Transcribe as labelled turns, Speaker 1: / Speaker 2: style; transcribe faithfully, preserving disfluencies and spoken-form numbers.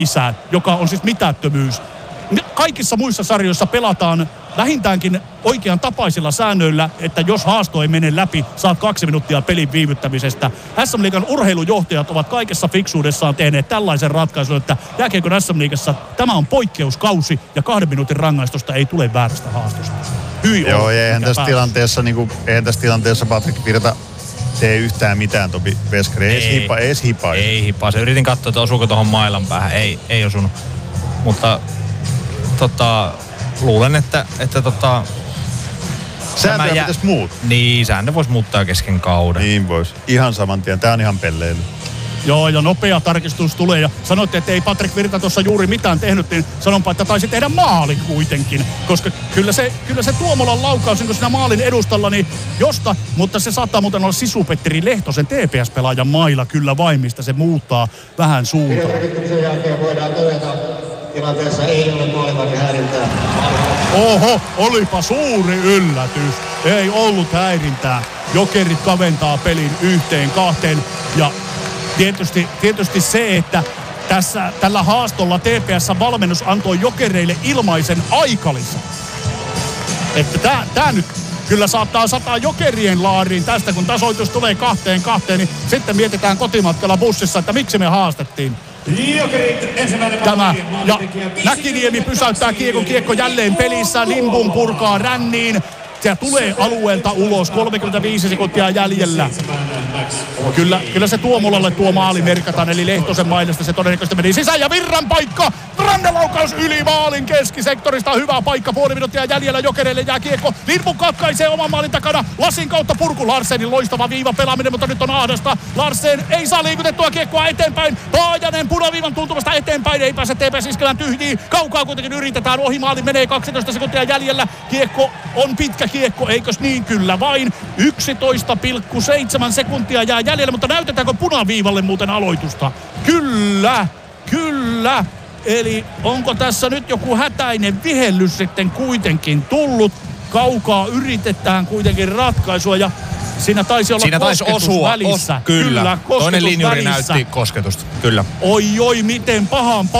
Speaker 1: sisään, joka on siis mitättömyys. Kaikissa muissa sarjoissa pelataan vähintäänkin oikean tapaisilla säännöillä, että jos haasto ei mene läpi, saat kaksi minuuttia pelin viivyttämisestä. S M-liigan urheilujohtajat ovat kaikessa fiksuudessaan tehneet tällaisen ratkaisun, että jääkiekon S M-liigassa tämä on poikkeuskausi ja kahden minuutin rangaistusta ei tule väärästä haastosta. Hyi
Speaker 2: Joo,
Speaker 1: on,
Speaker 2: ja eihän tässä, tilanteessa, niin kuin, eihän tässä tilanteessa Patrik Virta tee yhtään mitään, Topi Veskari. Ei, ei hipa, ees hipaa.
Speaker 3: Ei hipaa. Se yritin katsoa, että osuuko tuohon mailan päähän. Ei, ei osunut. Mutta tota, luulen, että, että tota,
Speaker 2: sääntöjä jä... pitäisi muut.
Speaker 3: Niin, sääntö voisi muuttaa kesken kauden.
Speaker 2: Niin voisi. Ihan saman tien. Tää on ihan pelleily.
Speaker 1: Joo, ja nopea tarkistus tulee. Ja sanoitte, että ei Patrik Virta tuossa juuri mitään tehnyt, niin sanonpa, että taisi tehdä maalin kuitenkin. Koska kyllä se, kyllä se Tuomolan laukaus, niin kun siinä maalin edustalla, niin josta, mutta se saattaa muuten olla Sisu-Petteri Lehtosen T P S-pelaajan mailla kyllä vain, mistä se muuttaa vähän suuntaan.
Speaker 4: Sen jälkeen voidaan todeta, tilanteessa ei ole maalivahdin häirintää.
Speaker 1: Oho, olipa suuri yllätys. Ei ollut häirintää. Jokerit kaventaa pelin yhteen kahteen ja Tietysti, tietysti se, että tässä, tällä haastolla T P S-valmennus antoi Jokereille ilmaisen aikalisän. Että tää, tää nyt kyllä saattaa sataa Jokerien laariin tästä, kun tasoitus tulee kahteen kahteen, niin sitten mietitään kotimatkalla bussissa, että miksi me haastettiin. Tämä, ja Mäkiniemi pysäyttää kiekko, kiekko jälleen pelissä, Limbum purkaa ränniin. Se tulee alueelta ulos, kolmekymmentäviisi sekuntia jäljellä. Kyllä, kyllä se Tuomolalle tuo maali merkataan, eli Lehtosen mailasta se todennäköisesti meni sisään. Ja Virran paikka, rannelaukaus yli maalin keskisektorista. Hyvä paikka, puoli minuuttia jäljellä, Jokereille jää kiekko. Lindbom katkaisee oman maalin takana, lasin kautta purku. Larsenin loistava viiva pelaaminen, mutta nyt on ahdasta. Larsen ei saa liikutettua kiekkoa eteenpäin. Paajanen punaviivan tuntumasta eteenpäin, ei pääse T P S iskemään tyhjiin. Kaukaa kuitenkin yritetään, ohi maali menee kaksitoista sekuntia jäljellä. Kiekko on pitkä kiekko, eikös niin? Kyllä vain. yksitoista pilkku seitsemän sekuntia jää jäljellä, mutta näytetäänkö punaviivalle muuten aloitusta? Kyllä, kyllä. Eli onko tässä nyt joku hätäinen vihellys sitten kuitenkin tullut? Kaukaa yritetään kuitenkin ratkaisua ja siinä taisi olla
Speaker 3: siinä taisi
Speaker 1: kosketus
Speaker 3: osua,
Speaker 1: välissä.
Speaker 3: Os, kyllä.
Speaker 1: kyllä
Speaker 3: Toinen linjuri
Speaker 1: välissä.
Speaker 3: näytti kosketusta, kyllä.
Speaker 1: Oi oi, miten pahan